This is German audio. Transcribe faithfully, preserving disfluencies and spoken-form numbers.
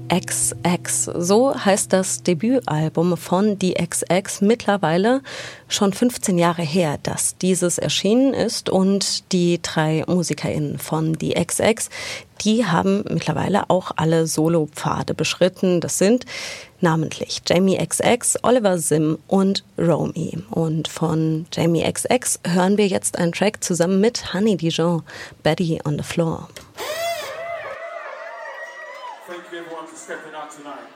X X. So heißt das Debütalbum von The X X. Mittlerweile schon fünfzehn Jahre her, dass dieses erschienen ist. Und die drei MusikerInnen von The X X, die haben mittlerweile auch alle Solopfade beschritten. Das sind namentlich Jamie X X, Oliver Sim und Romy. Und von Jamie X X hören wir jetzt einen Track zusammen mit Honey Dijon, Betty on the Floor. Thank you everyone for stepping out tonight.